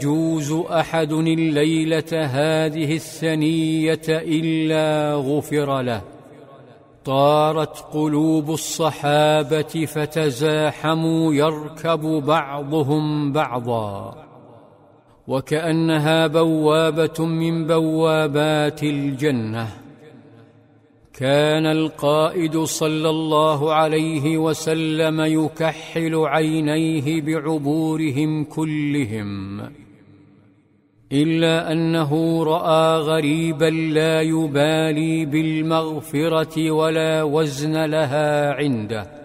يجوز أحد الليلة هذه الثنية إلا غفر له. طارت قلوب الصحابة فتزاحموا يركب بعضهم بعضا، وكأنها بوابة من بوابات الجنة. كان القائد صلى الله عليه وسلم يكحل عينيه بعبورهم كلهم، إلا أنه رأى غريبا لا يبالي بالمغفرة ولا وزن لها عنده،